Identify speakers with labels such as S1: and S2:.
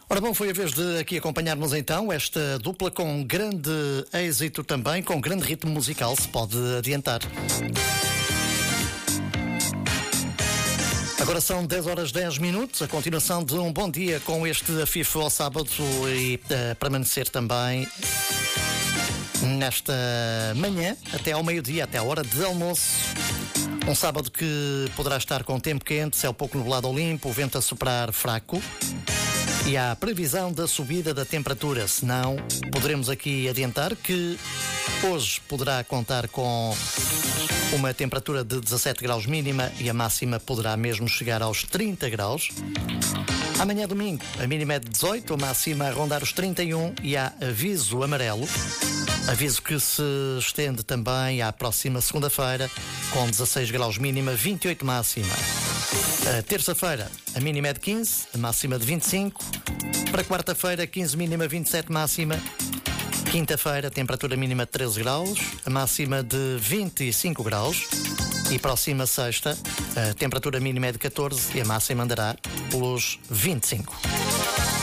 S1: Ora bom, foi a vez de aqui acompanharmos então esta dupla com grande êxito também, com grande ritmo musical, se pode adiantar. Agora são 10 horas 10 minutos, a continuação de um bom dia com este AFIF ao sábado e permanecer também nesta manhã até ao meio-dia, até à hora de almoço. Um sábado que poderá estar com tempo quente, céu pouco nublado ou limpo, o vento a soprar fraco. E há previsão da subida da temperatura, senão poderemos aqui adiantar que hoje poderá contar com uma temperatura de 17 graus mínima e a máxima poderá mesmo chegar aos 30 graus. Amanhã domingo, a mínima é de 18, a máxima a rondar os 31 e há aviso amarelo. Aviso que se estende também à próxima segunda-feira, com 16 graus mínima, 28 máxima. A terça-feira, a mínima é de 15, a máxima de 25. Para quarta-feira, 15 mínima, 27 máxima. Quinta-feira, temperatura mínima de 13 graus, a máxima de 25 graus. E próxima sexta, a temperatura mínima é de 14 e a máxima andará pelos 25.